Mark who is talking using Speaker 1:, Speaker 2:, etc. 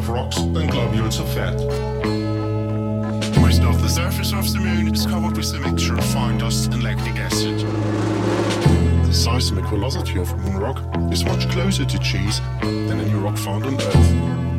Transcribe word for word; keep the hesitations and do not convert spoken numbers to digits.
Speaker 1: of rocks than globules of fat.
Speaker 2: Most of the surface of the moon is covered with a mixture of fine dust and lactic acid.
Speaker 1: The seismic velocity of moon rock is much closer to cheese than any rock found on Earth.